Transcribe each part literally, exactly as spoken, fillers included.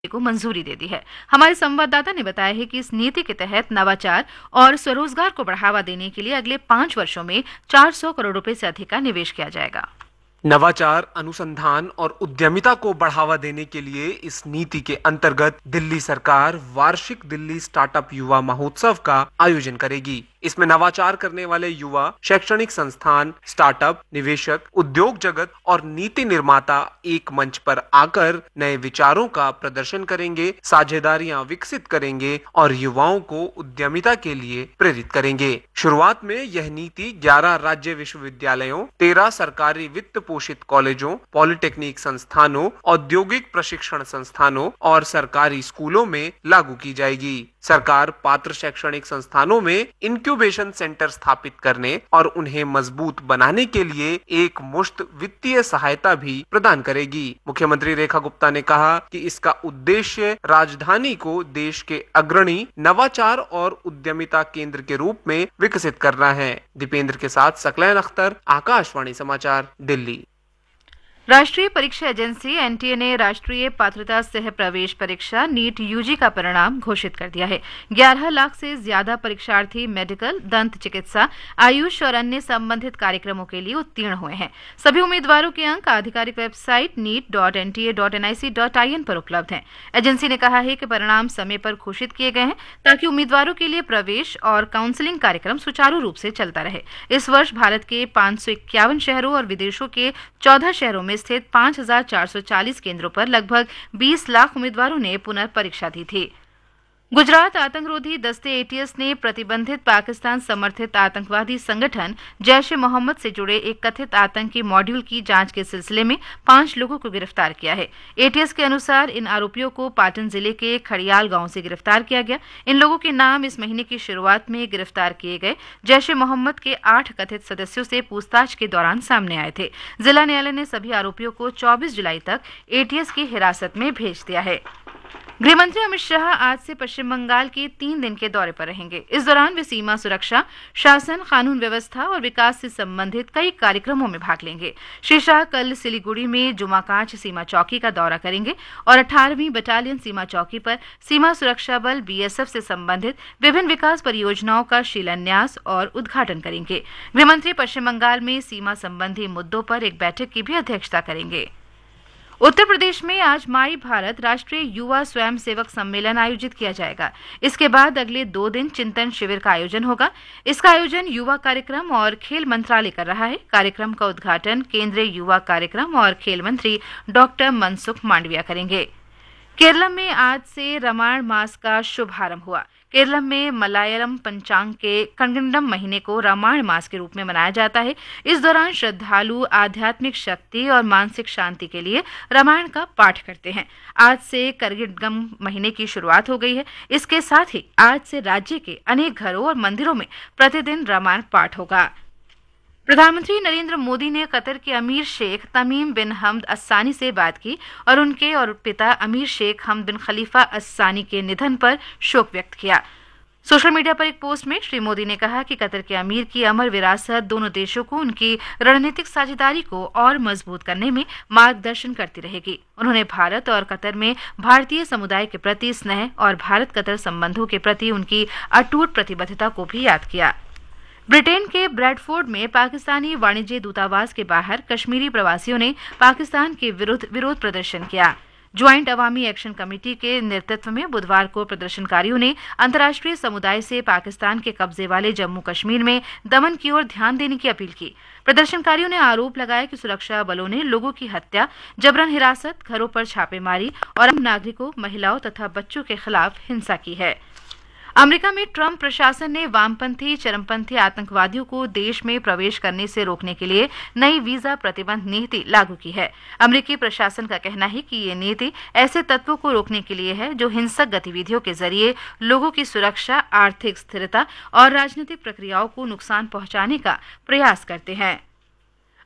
को मंजूरी दे दी है। हमारे संवाददाता ने बताया है कि इस नीति के तहत नवाचार और स्वरोजगार को बढ़ावा देने के लिए अगले पांच वर्षों में चार सौ करोड़ रुपए से अधिक का निवेश किया जाएगा। नवाचार, अनुसंधान और उद्यमिता को बढ़ावा देने के लिए इस नीति के अंतर्गत दिल्ली सरकार वार्षिक दिल्ली स्टार्टअप युवा महोत्सव का आयोजन करेगी। इसमें नवाचार करने वाले युवा, शैक्षणिक संस्थान, स्टार्टअप, निवेशक, उद्योग जगत और नीति निर्माता एक मंच पर आकर नए विचारों का प्रदर्शन करेंगे, साझेदारियां विकसित करेंगे और युवाओं को उद्यमिता के लिए प्रेरित करेंगे। शुरुआत में यह नीति ग्यारह राज्य विश्वविद्यालयों, तेरह सरकारी वित्त पोषित कॉलेजों, पॉलिटेक्निक संस्थानों, औद्योगिक प्रशिक्षण संस्थानों और सरकारी स्कूलों में लागू की जाएगी। सरकार पात्र शैक्षणिक संस्थानों में इंक्यूबेशन सेंटर स्थापित करने और उन्हें मजबूत बनाने के लिए एक मुश्त वित्तीय सहायता भी प्रदान करेगी। मुख्यमंत्री रेखा गुप्ता ने कहा कि इसका उद्देश्य राजधानी को देश के अग्रणी नवाचार और उद्यमिता केंद्र के रूप में विकसित करना है। दीपेंद्र के साथ सकलैन अख्तर, आकाशवाणी समाचार, दिल्ली। राष्ट्रीय परीक्षा एजेंसी एनटीए ने राष्ट्रीय पात्रता सह प्रवेश परीक्षा नीट यूजी का परिणाम घोषित कर दिया है। ग्यारह लाख से ज्यादा परीक्षार्थी मेडिकल, दंत चिकित्सा, आयुष और अन्य संबंधित कार्यक्रमों के लिए उत्तीर्ण हुए हैं। सभी उम्मीदवारों के अंक आधिकारिक website NEET dot N T A dot N I C dot I N पर उपलब्ध हैं। एजेंसी ने कहा है कि परिणाम समय पर घोषित किए गए हैं ताकि उम्मीदवारों के लिए प्रवेश और काउंसलिंग कार्यक्रम सुचारू रूप से चलता रहे। इस वर्ष भारत के पांच सौ इक्यावन शहरों और विदेशों के चौदह शहरों में स्थित पांच हजार चार सौ चालीस केंद्रों पर लगभग बीस लाख उम्मीदवारों ने पुनर्परीक्षा दी थी। गुजरात आतंकरोधी दस्ते एटीएस ने प्रतिबंधित पाकिस्तान समर्थित आतंकवादी संगठन जैश ए मोहम्मद से जुड़े एक कथित आतंकी मॉड्यूल की जांच के सिलसिले में पांच लोगों को गिरफ्तार किया है। एटीएस के अनुसार इन आरोपियों को पाटन जिले के खड़ियाल गांव से गिरफ्तार किया गया। इन लोगों के नाम इस महीने की शुरुआत में गिरफ्तार किए गए जैश ए मोहम्मद के आठ कथित सदस्यों से पूछताछ के दौरान सामने आए थे। जिला न्यायालय ने सभी आरोपियों को चौबीस जुलाई तक एटीएस की हिरासत में भेज दिया है। गृहमंत्री अमित शाह आज से पश्चिम बंगाल के तीन दिन के दौरे पर रहेंगे। इस दौरान वे सीमा सुरक्षा, शासन, कानून व्यवस्था और विकास से संबंधित कई कार्यक्रमों में भाग लेंगे। श्री शाह कल सिलीगुड़ी में जुमाकांच सीमा चौकी का दौरा करेंगे और अठारहवीं बटालियन सीमा चौकी पर सीमा सुरक्षा बल बीएसएफ से संबंधित विभिन्न विकास परियोजनाओं का शिलान्यास और उद्घाटन करेंगे। गृहमंत्री पश्चिम बंगाल में सीमा संबंधी मुद्दों पर एक बैठक की भी अध्यक्षता करेंगे। उत्तर प्रदेश में आज माई भारत राष्ट्रीय युवा स्वयं सेवक सम्मेलन आयोजित किया जाएगा। इसके बाद अगले दो दिन चिंतन शिविर का आयोजन होगा। इसका आयोजन युवा कार्यक्रम और खेल मंत्रालय कर रहा है। कार्यक्रम का उद्घाटन केंद्रीय युवा कार्यक्रम और खेल मंत्री डॉक्टर मनसुख मांडविया करेंगे। केरलम में आज से रामायण मास का शुभारंभ हुआ। केरलम में मलयालम पंचांग के कंगडम महीने को रामायण मास के रूप में मनाया जाता है। इस दौरान श्रद्धालु आध्यात्मिक शक्ति और मानसिक शांति के लिए रामायण का पाठ करते हैं। आज से करगिडगम महीने की शुरुआत हो गई है। इसके साथ ही आज से राज्य के अनेक घरों और मंदिरों में प्रतिदिन रामायण पाठ होगा। प्रधानमंत्री नरेंद्र मोदी ने कतर के अमीर शेख तमीम बिन हमद अस्सानी से बात की और उनके और पिता अमीर शेख हमद बिन खलीफा अस्सानी के निधन पर शोक व्यक्त किया। सोशल मीडिया पर एक पोस्ट में श्री मोदी ने कहा कि कतर के अमीर की अमर विरासत दोनों देशों को उनकी रणनीतिक साझेदारी को और मजबूत करने में मार्गदर्शन करती रहेगी। उन्होंने भारत और कतर में भारतीय समुदाय के प्रति स्नेह और भारत कतर संबंधों के प्रति उनकी अटूट प्रतिबद्धता को भी याद किया। ब्रिटेन के ब्रैडफोर्ड में पाकिस्तानी वाणिज्य दूतावास के बाहर कश्मीरी प्रवासियों ने पाकिस्तान के विरुद्ध विरोध प्रदर्शन किया। ज्वाइंट अवामी एक्शन कमेटी के नेतृत्व में बुधवार को प्रदर्शनकारियों ने अंतर्राष्ट्रीय समुदाय से पाकिस्तान के कब्जे वाले जम्मू कश्मीर में दमन की ओर ध्यान देने की अपील की। प्रदर्शनकारियों ने आरोप लगाया कि सुरक्षा बलों ने लोगों की हत्या, जबरन हिरासत, घरों पर छापेमारी और आम नागरिकों, महिलाओं तथा बच्चों के खिलाफ हिंसा की है। अमेरिका में ट्रंप प्रशासन ने वामपंथी चरमपंथी आतंकवादियों को देश में प्रवेश करने से रोकने के लिए नई वीजा प्रतिबंध नीति लागू की है। अमेरिकी प्रशासन का कहना है कि ये नीति ऐसे तत्वों को रोकने के लिए है जो हिंसक गतिविधियों के जरिए लोगों की सुरक्षा, आर्थिक स्थिरता और राजनीतिक प्रक्रियाओं को नुकसान पहुंचाने का प्रयास करते हैं।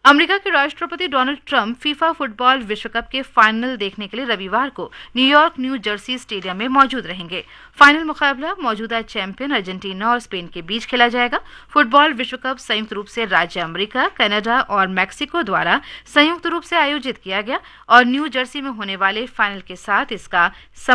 अमेरिका के राष्ट्रपति डोनाल्ड ट्रंप फीफा फुटबॉल विश्व कप के फाइनल देखने के लिए रविवार को न्यूयॉर्क न्यू जर्सी स्टेडियम में मौजूद रहेंगे। फाइनल मुकाबला मौजूदा चैंपियन अर्जेंटीना और स्पेन के बीच खेला जाएगा। फुटबॉल विश्व कप संयुक्त रूप से राज्य अमेरिका, कनाडा और मैक्सिको द्वारा संयुक्त रूप से आयोजित किया गया और न्यू जर्सी में होने वाले फाइनल के साथ इसका